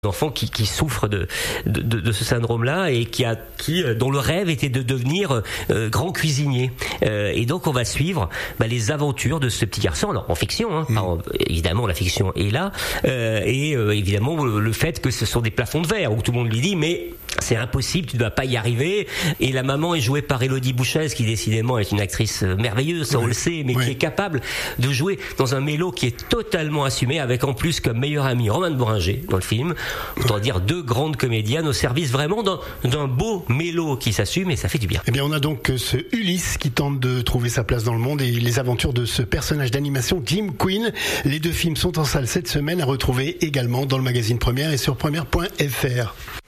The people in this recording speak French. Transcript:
Enfant qui souffre de ce syndrome-là et dont le rêve était de devenir grand cuisinier. Et donc on va suivre les aventures de ce petit garçon en fiction. Alors, évidemment la fiction est là et évidemment le fait que ce sont des plafonds de verre où tout le monde lui dit mais c'est impossible, tu ne dois pas y arriver. Et la maman est jouée par Élodie Bouchez qui décidément est une actrice merveilleuse, ça on le sait, mais qui est capable de jouer dans un mélo qui est totalement assumé avec en plus comme meilleur ami Romane Bourringer dans le film. Autant dire deux grandes comédiennes au service vraiment d'un beau mélo qui s'assume et ça fait du bien. Eh bien, on a donc ce Ulysse qui tente de trouver sa place dans le monde et les aventures de ce personnage d'animation Jim Quinn. Les deux films sont en salle cette semaine à retrouver également dans le magazine Première et sur première.fr.